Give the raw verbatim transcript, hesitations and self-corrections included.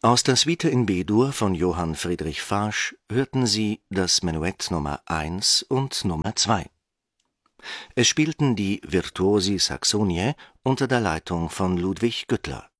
Aus der Suite in B-Dur von Johann Friedrich Faasch hörten Sie das Menuett Nummer eins und Nummer zwei. Es spielten die Virtuosi Saxoniae unter der Leitung von Ludwig Güttler